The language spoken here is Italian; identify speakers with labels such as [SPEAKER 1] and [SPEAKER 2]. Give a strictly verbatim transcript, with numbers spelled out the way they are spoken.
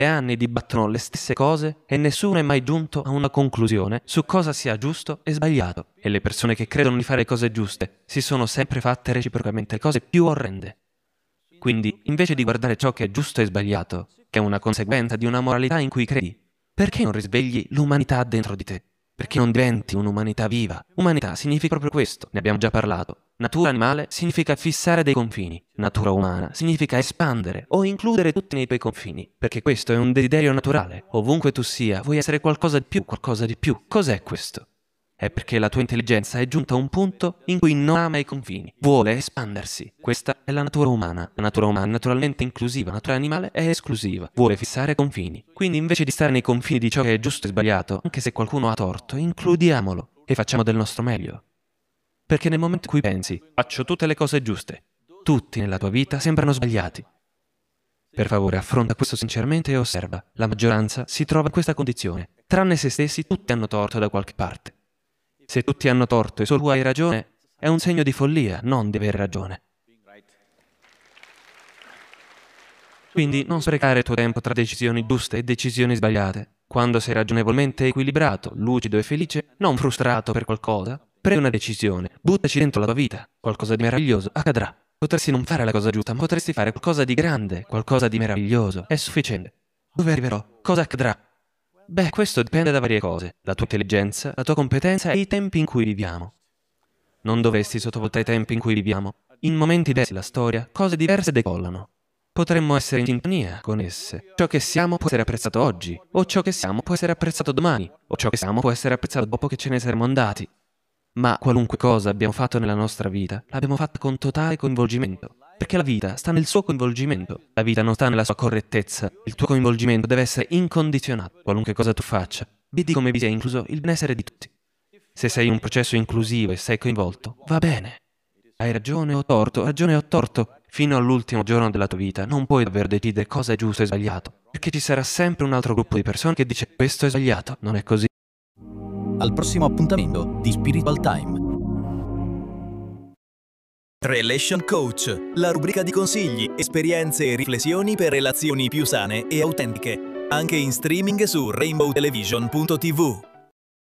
[SPEAKER 1] e anni dibattono le stesse cose e nessuno è mai giunto a una conclusione su cosa sia giusto e sbagliato. E le persone che credono di fare cose giuste si sono sempre fatte reciprocamente cose più orrende. Quindi, invece di guardare ciò che è giusto e sbagliato, che è una conseguenza di una moralità in cui credi, perché non risvegli l'umanità dentro di te? Perché non diventi un'umanità viva? Umanità significa proprio questo, ne abbiamo già parlato. Natura animale significa fissare dei confini. Natura umana significa espandere o includere tutti nei tuoi confini, perché questo è un desiderio naturale. Ovunque tu sia, vuoi essere qualcosa di più, qualcosa di più. Cos'è questo? È perché la tua intelligenza è giunta a un punto in cui non ama i confini, vuole espandersi. Questa è la natura umana. La natura umana è naturalmente inclusiva, la natura animale è esclusiva, vuole fissare confini. Quindi invece di stare nei confini di ciò che è giusto e sbagliato, anche se qualcuno ha torto, includiamolo e facciamo del nostro meglio. Perché nel momento in cui pensi, faccio tutte le cose giuste, tutti nella tua vita sembrano sbagliati. Per favore, affronta questo sinceramente e osserva. La maggioranza si trova in questa condizione. Tranne se stessi, tutti hanno torto da qualche parte. Se tutti hanno torto e solo tu hai ragione, è un segno di follia, non di aver ragione. Quindi non sprecare il tuo tempo tra decisioni giuste e decisioni sbagliate. Quando sei ragionevolmente equilibrato, lucido e felice, non frustrato per qualcosa, prendi una decisione, buttaci dentro la tua vita. Qualcosa di meraviglioso accadrà. Potresti non fare la cosa giusta, ma potresti fare qualcosa di grande, qualcosa di meraviglioso. È sufficiente. Dove arriverò? Cosa accadrà? Beh, questo dipende da varie cose, la tua intelligenza, la tua competenza e i tempi in cui viviamo. Non dovresti sottovalutare i tempi in cui viviamo. In momenti diversi della storia, cose diverse decollano. Potremmo essere in sintonia con esse. Ciò che siamo può essere apprezzato oggi, o ciò che siamo può essere apprezzato domani, o ciò che siamo può essere apprezzato dopo che ce ne saremo andati. Ma qualunque cosa abbiamo fatto nella nostra vita, l'abbiamo fatta con totale coinvolgimento. Perché la vita sta nel suo coinvolgimento. La vita non sta nella sua correttezza. Il tuo coinvolgimento deve essere incondizionato. Qualunque cosa tu faccia, vedi come vi sia incluso il benessere di tutti. Se sei in un processo inclusivo e sei coinvolto, va bene. Hai ragione o torto, ragione o torto. Fino all'ultimo giorno della tua vita non puoi davvero decidere cosa è giusto e sbagliato. Perché ci sarà sempre un altro gruppo di persone che dice questo è sbagliato, non è così.
[SPEAKER 2] Al prossimo appuntamento di Spiritual Time.
[SPEAKER 3] Relation Coach, la rubrica di consigli, esperienze e riflessioni per relazioni più sane e autentiche, anche in streaming su rainbow television punto tivù.